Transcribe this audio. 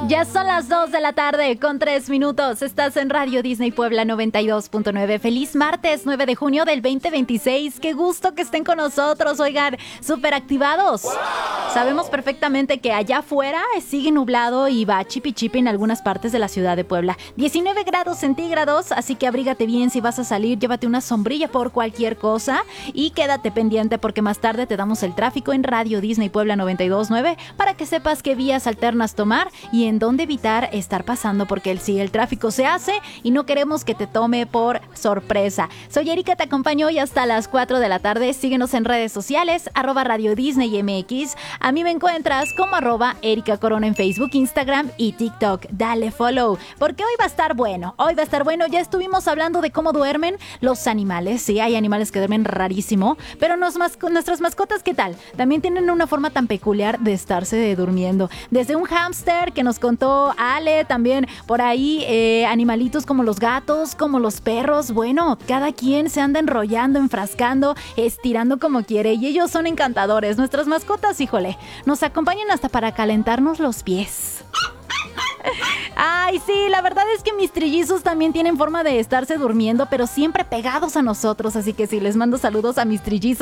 Ya son las 2 de la tarde con 3 minutos. Estás en Radio Disney Puebla 92.9. Feliz martes 9 de junio del 2026. Qué gusto que estén con nosotros. Oigan, súper activados. ¡Wow! Sabemos perfectamente que allá afuera sigue nublado y va chipi chipi en algunas partes de la ciudad de Puebla. 19 grados centígrados, así que abrígate bien si vas a salir. Llévate una sombrilla por cualquier cosa y quédate pendiente porque más tarde te damos el tráfico en Radio Disney Puebla 92.9 para que sepas qué vías alternas tomar y en dónde evitar estar pasando, porque el tráfico se hace y no queremos que te tome por sorpresa. Soy Erika, te acompaño hoy hasta las 4 de la tarde. Síguenos en redes sociales, @Radio Disney MX. A mí me encuentras como @Erika Corona en Facebook, Instagram y TikTok. Dale follow, porque hoy va a estar bueno. Ya estuvimos hablando de cómo duermen los animales. Sí, hay animales que duermen rarísimo, pero nuestras mascotas, ¿qué tal? También tienen una forma tan peculiar de estarse durmiendo. Desde un hámster que nos contó Ale, también por ahí animalitos como los gatos, como los perros. Bueno, cada quien se anda enrollando, enfrascando, estirando como quiere y ellos son encantadores. Nuestras mascotas, híjole, nos acompañan hasta para calentarnos los pies. Ay, sí, la verdad es que mis trillizos también tienen forma de estarse durmiendo, pero siempre pegados a nosotros, así que sí, les mando saludos a mis trillizos.